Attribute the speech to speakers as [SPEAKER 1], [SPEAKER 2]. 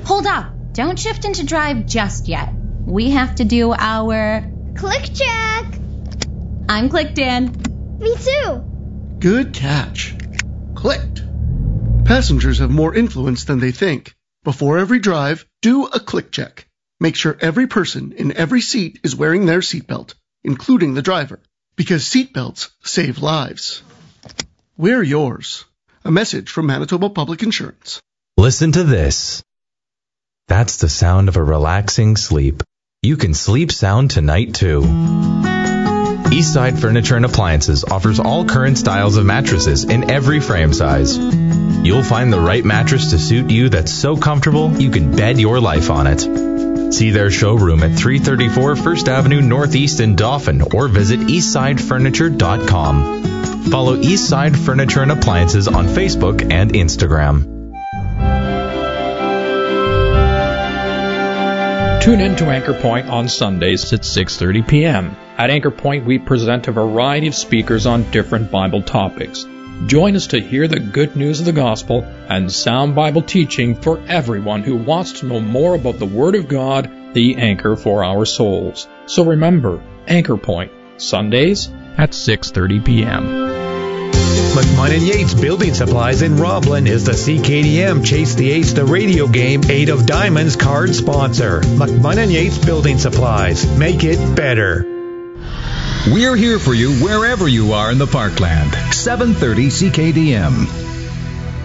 [SPEAKER 1] Hold up. Don't shift into drive just yet. We have to do our...
[SPEAKER 2] Click check.
[SPEAKER 1] I'm clicked in.
[SPEAKER 2] Me too.
[SPEAKER 3] Good catch. Clicked. Passengers have more influence than they think. Before every drive, do a click check. Make sure every person in every seat is wearing their seatbelt, including the driver, because seatbelts save lives. Wear yours. A message from Manitoba Public Insurance.
[SPEAKER 4] Listen to this. That's the sound of a relaxing sleep. You can sleep sound tonight, too. Eastside Furniture and Appliances offers all current styles of mattresses in every frame size. You'll find the right mattress to suit you that's so comfortable you can bed your life on it. See their showroom at 334 First Avenue Northeast in Dauphin or visit eastsidefurniture.com. Follow Eastside Furniture and Appliances on Facebook and Instagram.
[SPEAKER 5] Tune in to Anchor Point on Sundays at 6:30 p.m. At Anchor Point, we present a variety of speakers on different Bible topics. Join us to hear the good news of the gospel and sound Bible teaching for everyone who wants to know more about the Word of God, the anchor for our souls. So remember, Anchor Point, Sundays at 6:30 p.m.
[SPEAKER 6] McMahon & Yates Building Supplies in Roblin is the CKDM Chase the Ace the radio game 8 of Diamonds card sponsor. McMahon & Yates Building Supplies. Make it better.
[SPEAKER 7] We're here for you wherever you are in the Parkland. 730 CKDM.